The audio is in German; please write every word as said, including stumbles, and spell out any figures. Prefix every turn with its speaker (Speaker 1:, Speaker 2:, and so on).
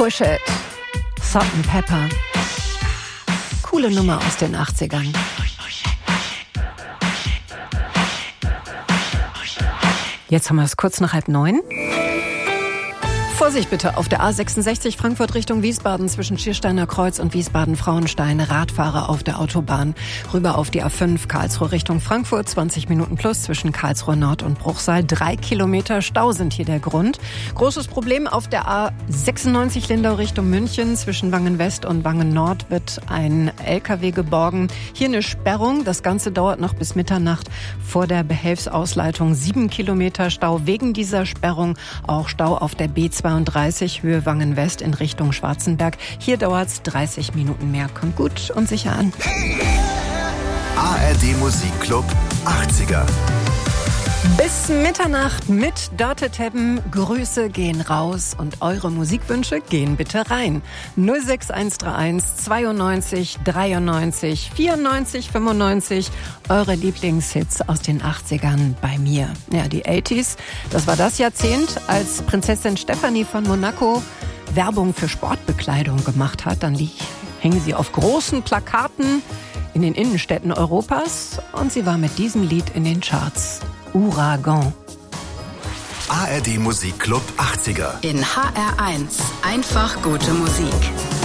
Speaker 1: Push It. Salt and Pepper. Coole Nummer aus den achtzigern. Jetzt haben wir es kurz nach halb neun. Vorsicht bitte auf der A sechsundsechzig Frankfurt Richtung Wiesbaden zwischen Schiersteiner Kreuz und Wiesbaden-Frauenstein. Radfahrer auf der Autobahn. Rüber auf die A fünf Karlsruhe Richtung Frankfurt. zwanzig Minuten plus zwischen Karlsruhe Nord und Bruchsal. Drei Kilometer Stau sind hier der Grund. Großes Problem auf der A sechsundneunzig Lindau Richtung München. Zwischen Wangen West und Wangen Nord wird ein L K W geborgen. Hier eine Sperrung. Das Ganze dauert noch bis Mitternacht vor der Behelfsausleitung. Sieben Kilometer Stau wegen dieser Sperrung. Auch Stau auf der B zweiunddreißig Höhe Wangen West in Richtung Schwarzenberg. Hier dauert es dreißig Minuten mehr. Kommt gut und sicher an.
Speaker 2: A R D Musikclub achtziger.
Speaker 1: Bis Mitternacht mit Dörte Teppen. Grüße gehen raus und eure Musikwünsche gehen bitte rein. null sechs eins drei eins zweiundneunzig dreiundneunzig vierundneunzig fünfundneunzig. Eure Lieblingshits aus den achtzigern bei mir. Ja, die achtziger, das war das Jahrzehnt, als Prinzessin Stefanie von Monaco Werbung für Sportbekleidung gemacht hat. Dann hingen sie auf großen Plakaten in den Innenstädten Europas und sie war mit diesem Lied in den Charts. Ouragan.
Speaker 2: A R D Musikclub achtziger.
Speaker 3: In H R eins. Einfach gute Musik.